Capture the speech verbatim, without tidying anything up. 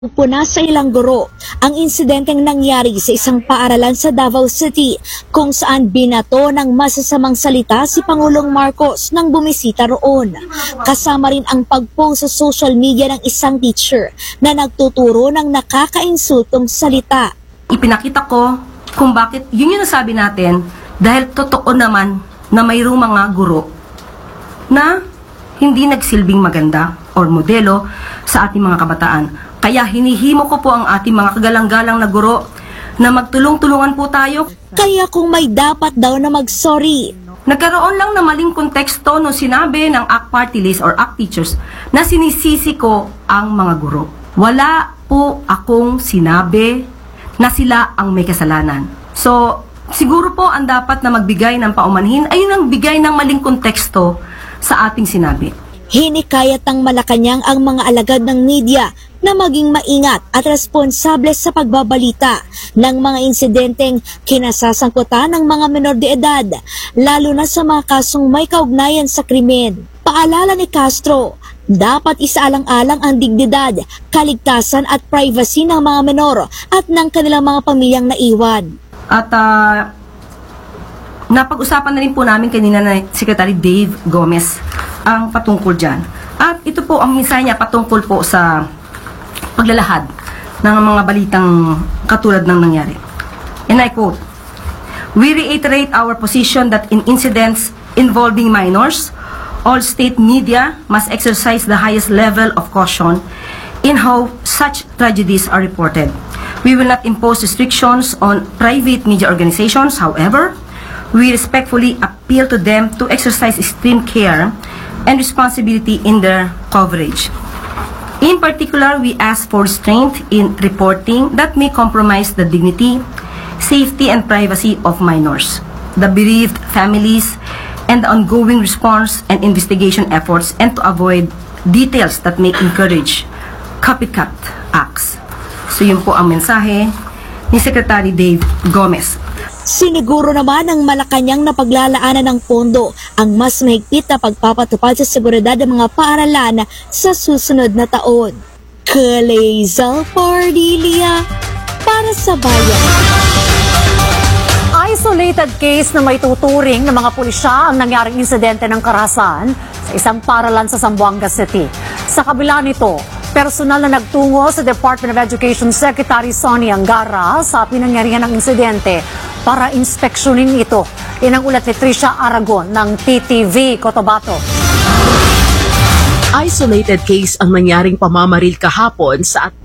Puna sa ilang guro ang insidenteng nangyari sa isang paaralan sa Davao City kung saan binato ng masasamang salita si Pangulong Marcos nang bumisita roon. Kasama rin ang pag-post sa social media ng isang teacher na nagtuturo ng nakakainsultong salita. Ipinakita ko kung bakit yun yung nasabi natin dahil totoo naman na mayroong mga guro na hindi nagsilbing maganda or modelo sa ating mga kabataan. Kaya hinihimo ko po ang ating mga kagalang-galang na guro na magtulong-tulungan po tayo. Kaya kung may dapat daw na mag-sorry. Nagkaroon lang na maling konteksto no sinabi ng A C Party List or A C Teachers na sinisisi ko ang mga guro. Wala po akong sinabi na sila ang may kasalanan. So, siguro po ang dapat na magbigay ng paumanhin ay yung bigay ng maling konteksto sa ating sinabi. Hinikayat ng Malacanang ang mga alagad ng media na maging maingat at responsable sa pagbabalita ng mga insidenteng kinasasangkutan ng mga menor de edad, lalo na sa mga kasong may kaugnayan sa krimen. Paalala ni Castro, dapat isaalang-alang ang dignidad, kaligtasan at privacy ng mga menor at ng kanilang mga pamilyang naiwan. At uh, napag-usapan na rin po namin kanina na Secretary Dave Gomez ang patungkol dyan. At ito po ang mensahe niya patungkol po sa paglalahad ng mga balitang katulad ng nangyari. And I quote, "We reiterate our position that in incidents involving minors, all state media must exercise the highest level of caution in how such tragedies are reported. We will not impose restrictions on private media organizations. However, we respectfully appeal to them to exercise extreme care and responsibility in their coverage. In particular, we ask for restraint in reporting that may compromise the dignity, safety, and privacy of minors, the bereaved families, and the ongoing response and investigation efforts, and to avoid details that may encourage copycat acts." So yun po ang mensahe ni Secretary Dave Gomez. Siniguro naman ng Malacanang na paglalaanan ng pondo ang mas mahigpit na pagpapatupad sa seguridad ng mga paaralan sa susunod na taon. Kalezal Pardilia para sa Bayan. Isolated case na may tuturing ng mga pulisya ang nangyaring insidente ng karahasan sa isang paaralan sa Zamboanga City. Sa kabila nito, personal na nagtungo sa Department of Education Secretary Sonny Angara sa pinangyarihan ng insidente para inspeksyonin ito. Yan ang ulat ni Trisha Aragon ng T T V Cotabato. Isolated case ang nangyaring pamamaril kahapon sa